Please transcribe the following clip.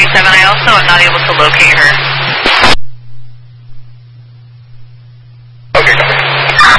I also am not able to locate her.